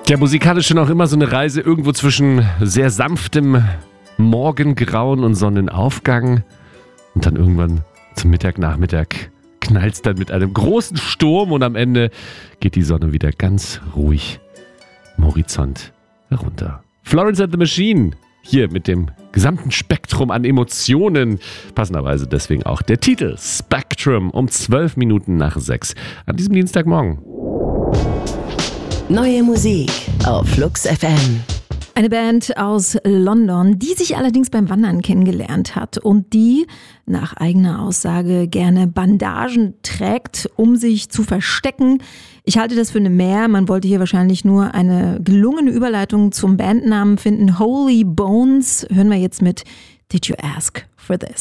Der musikalische noch immer so eine Reise irgendwo zwischen sehr sanftem Morgengrauen und Sonnenaufgang und dann irgendwann zum Nachmittag knallt es dann mit einem großen Sturm und am Ende geht die Sonne wieder ganz ruhig am Horizont herunter. Florence and the Machine, hier mit dem gesamten Spektrum an Emotionen, passenderweise deswegen auch der Titel Spectrum um 12 Minuten nach 6 an diesem Dienstagmorgen. Neue Musik auf Flux FM. Eine Band aus London, die sich allerdings beim Wandern kennengelernt hat und die nach eigener Aussage gerne Bandagen trägt, um sich zu verstecken. Ich halte das für eine Mehr. Man wollte hier wahrscheinlich nur eine gelungene Überleitung zum Bandnamen finden. Holy Bones hören wir jetzt mit Did You Ask for This?